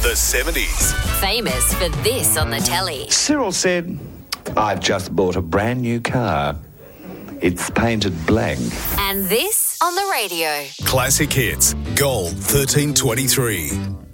The 70s. Famous for this on the telly. Cyril said, I've just bought a brand new car. It's painted black. And this on the radio. Classic hits. Gold 1323.